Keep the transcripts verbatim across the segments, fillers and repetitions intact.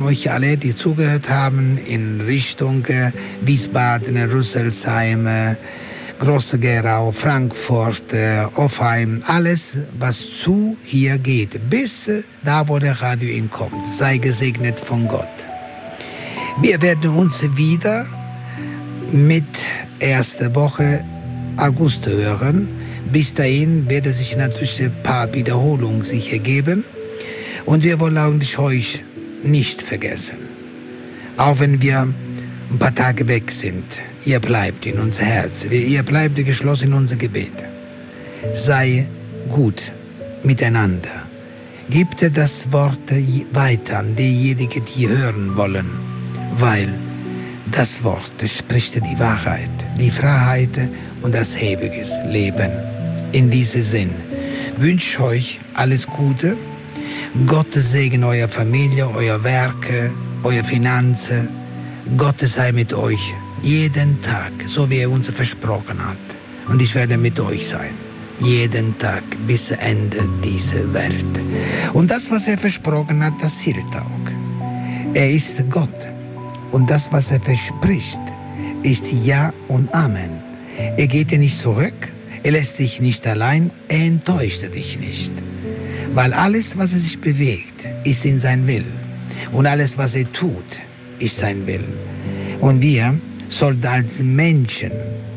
euch alle, die zugehört haben, in Richtung äh, Wiesbaden, Rüsselsheim, äh, Große Gerau, Frankfurt, äh, Offheim, alles, was zu hier geht, bis äh, da, wo der Radio hinkommt. Sei gesegnet von Gott. Wir werden uns wieder mit erster Woche August hören. Bis dahin wird es sich natürlich ein paar Wiederholungen sich ergeben. Und wir wollen eigentlich euch nicht vergessen. Auch wenn wir ein paar Tage weg sind, ihr bleibt in unser Herz, ihr bleibt geschlossen in unser Gebet. Sei gut miteinander. Gebt das Wort weiter an diejenigen, die hören wollen, weil das Wort spricht die Wahrheit, die Freiheit und das ewige Leben. In diesem Sinn wünsche ich euch alles Gute. Gott segne eure Familie, euer Werke, eure Finanzen. Gott sei mit euch jeden Tag, so wie er uns versprochen hat. Und ich werde mit euch sein, jeden Tag bis Ende dieser Welt. Und das, was er versprochen hat, das hielt auch. Er ist Gott. Und das, was er verspricht, ist Ja und Amen. Er geht dir nicht zurück, er lässt dich nicht allein, er enttäuscht dich nicht. Weil alles, was er sich bewegt, ist in sein Willen. Und alles, was er tut, ist sein Willen. Und wir sollten als Menschen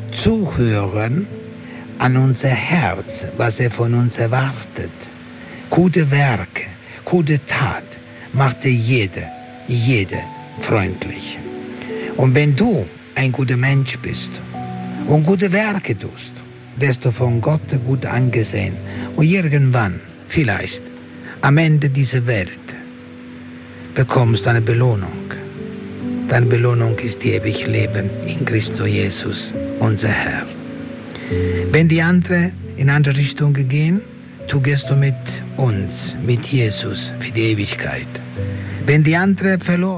zuhören an unser Herz, was er von uns erwartet. Gute Werke, gute Tat macht er jede, jede freundlich. Und wenn du ein guter Mensch bist und gute Werke tust, wirst du von Gott gut angesehen. Und irgendwann, vielleicht, am Ende dieser Welt, bekommst du eine Belohnung. Deine Belohnung ist die ewige Leben in Christus Jesus, unser Herr. Wenn die anderen in andere Richtungen gehen, du gehst du mit uns, mit Jesus für die Ewigkeit. Wenn die anderen verloren.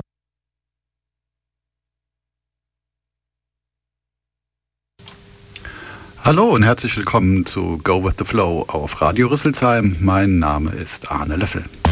Hallo und herzlich willkommen zu Go with the Flow auf Radio Rüsselsheim. Mein Name ist Arne Löffel.